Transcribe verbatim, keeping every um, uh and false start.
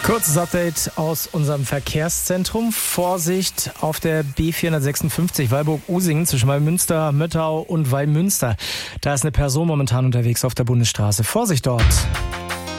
Kurzes Update aus unserem Verkehrszentrum. Vorsicht auf der B vierhundertsechsundfünfzig Weilburg-Usingen zwischen Wallmünster, Möttau und Wallmünster. Da ist eine Person momentan unterwegs auf der Bundesstraße. Vorsicht dort!